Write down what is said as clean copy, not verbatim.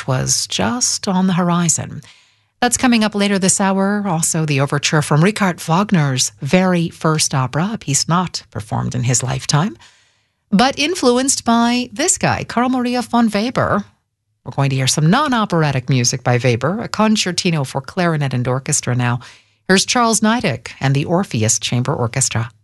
was just on the horizon. That's coming up later this hour. Also, the overture from Richard Wagner's very first opera, a piece not performed in his lifetime, but influenced by this guy, Carl Maria von Weber. We're going to hear some non-operatic music by Weber, a concertino for clarinet and orchestra now. Here's Charles Niedek and the Orpheus Chamber Orchestra.